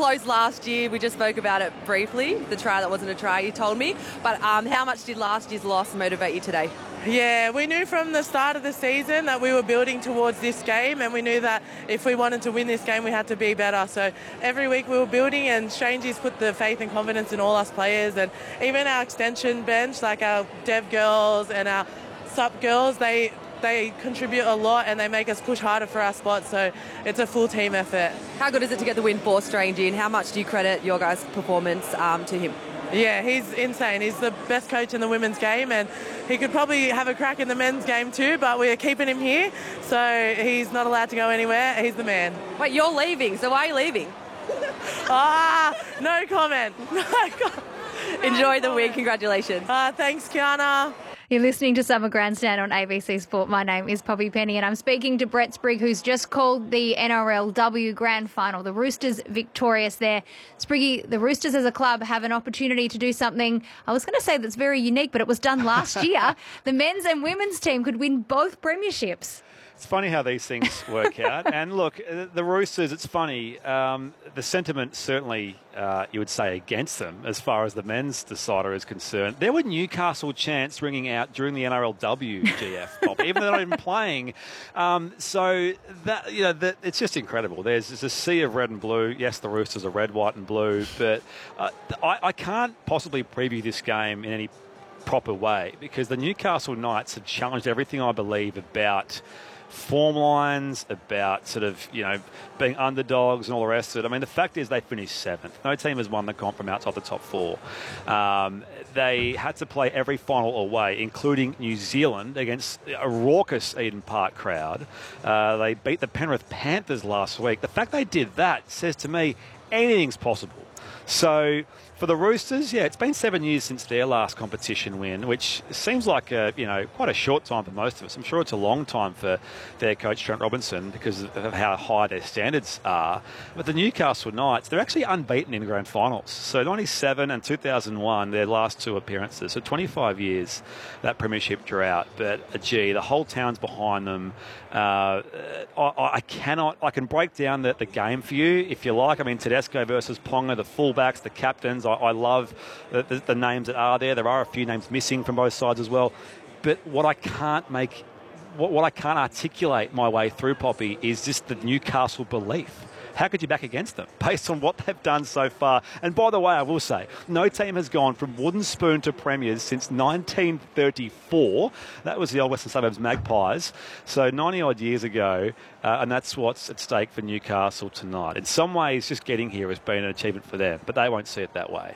close last year. We just spoke about it briefly, the try that wasn't a try, you told me. But how much did last year's loss motivate you today? Yeah, we knew from the start of the season that we were building towards this game, and we knew that if we wanted to win this game, we had to be better. So every week we were building, and Strangey's put the faith and confidence in all us players, and even our extension bench, like our dev girls and our sup girls, they contribute a lot and they make us push harder for our spots. So it's a full team effort. How good is it to get the win for Strangey, and how much do you credit your guys' performance to him? Yeah, he's insane. He's the best coach in the women's game, and he could probably have a crack in the men's game too, but we're keeping him here, so he's not allowed to go anywhere. He's the man. Wait, you're leaving, so why are you leaving? No comment. Enjoy the week. Congratulations. Thanks, Kiana. You're listening to Summer Grandstand on ABC Sport. My name is Poppy Penny, and I'm speaking to Brett Sprigg, who's just called the NRLW Grand Final. The Roosters victorious there. Spriggy, the Roosters as a club have an opportunity to do something, I was going to say that's very unique, but it was done last year. The men's and women's team could win both premierships. It's funny how these things work out. And look, the Roosters, it's funny. The sentiment certainly, you would say, against them as far as the men's decider is concerned. There were Newcastle chants ringing out during the NRLW, GF, Bob, even though they're not even playing. So that it's just incredible. There's a sea of red and blue. Yes, the Roosters are red, white and blue. But I can't possibly preview this game in any proper way because the Newcastle Knights have challenged everything I believe about form lines, about sort of, being underdogs and all the rest of it. I mean, the fact is they finished seventh. No team has won the comp from outside the top four. They had to play every final away, including New Zealand, against a raucous Eden Park crowd. They beat the Penrith Panthers last week. The fact they did that says to me anything's possible. So for the Roosters, yeah, it's been 7 years since their last competition win, which seems like quite a short time for most of us. I'm sure it's a long time for their coach Trent Robinson because of how high their standards are. But the Newcastle Knights, they're actually unbeaten in grand finals. So 97 and 2001, their last two appearances. So 25 years, that premiership drought. But gee, the whole town's behind them. I can break down the game for you if you like. I mean, Tedesco versus Ponga, the fullbacks, the captains. I love the names that are there. There are a few names missing from both sides as well. But what I can't articulate my way through, Poppy, is just the Newcastle belief. How could you back against them based on what they've done so far? And by the way, I will say, no team has gone from wooden spoon to premiers since 1934. That was the old Western Suburbs Magpies. So 90-odd years ago, and that's what's at stake for Newcastle tonight. In some ways, just getting here has been an achievement for them, but they won't see it that way.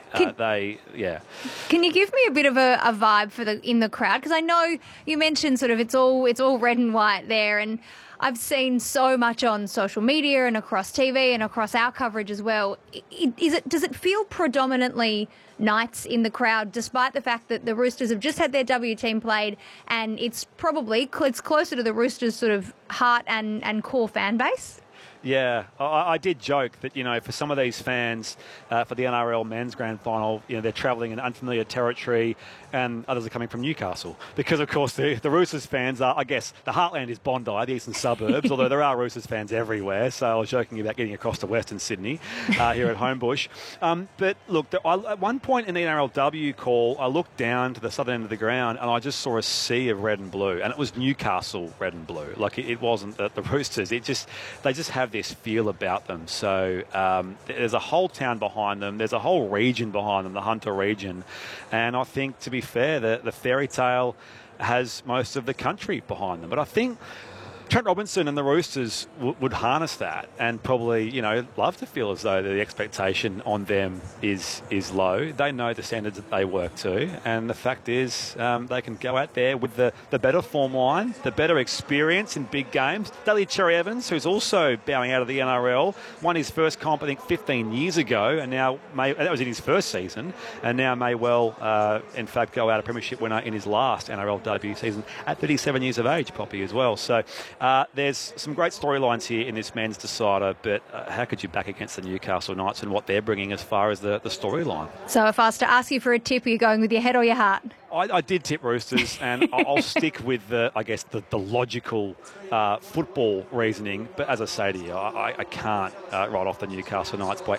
Can you give me a bit of a vibe in the crowd? Because I know you mentioned sort of it's all red and white there, and I've seen so much on social media and across TV and across our coverage as well. Does it feel predominantly Knights in the crowd, despite the fact that the Roosters have just had their W team played, and it's closer to the Roosters' sort of heart and core fan base? Yeah, I did joke that, for some of these fans for the NRL men's grand final, they're travelling in unfamiliar territory and others are coming from Newcastle. Because, of course, the Roosters fans are, I guess, the heartland is Bondi, the eastern suburbs, although there are Roosters fans everywhere. So I was joking about getting across to Western Sydney here at Homebush. But, look, at one point in the NRLW call, I looked down to the southern end of the ground and I just saw a sea of red and blue. And it was Newcastle red and blue. Like, it wasn't the Roosters. They just have this feel about them. So there's a whole town behind them. There's a whole region behind them, the Hunter region. And I think, to be fair, the fairy tale has most of the country behind them. But I think Trent Robinson and the Roosters would harness that and probably, love to feel as though the expectation on them is low. They know the standards that they work to, and the fact is they can go out there with the better form line, the better experience in big games. Daly Cherry Evans, who's also bowing out of the NRL, won his first comp, I think, 15 years ago, and now that was in his first season, and now may well, in fact, go out a premiership winner in his last NRL debut season at 37 years of age, Poppy, as well. So there's some great storylines here in this men's decider, but how could you back against the Newcastle Knights and what they're bringing as far as the storyline? So if I was to ask you for a tip, are you going with your head or your heart? I did tip Roosters, and I'll stick with the logical football reasoning. But as I say to you, I can't write off the Newcastle Knights by